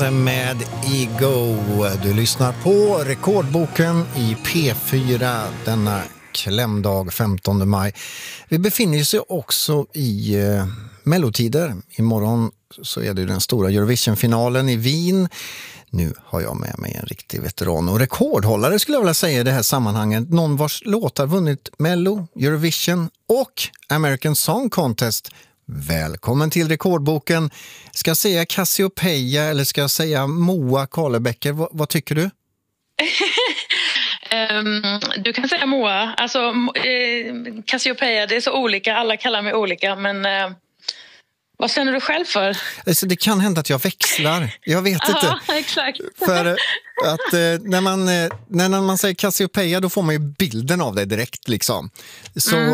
Med Ego. Du lyssnar på Rekordboken i P4 denna klämdag 15 maj. Vi befinner oss också i mellotider. Imorgon så är det den stora Eurovision-finalen i Wien. Nu har jag med mig en riktig veteran och rekordhållare skulle jag vilja säga i det här sammanhanget. Någon vars låtar vunnit Mello, Eurovision och American Song Contest. Välkommen till Rekordboken. Ska jag säga Cassiopeia eller ska jag säga Moa Karlebäcker? Vad tycker du? Du kan säga Moa. Alltså, Cassiopeia, det är så olika. Alla kallar mig olika, men vad känner du själv för? Alltså, det kan hända att jag växlar. Jag vet inte. Exakt. För att när man säger Cassiopeia då får man ju bilden av det direkt liksom. Så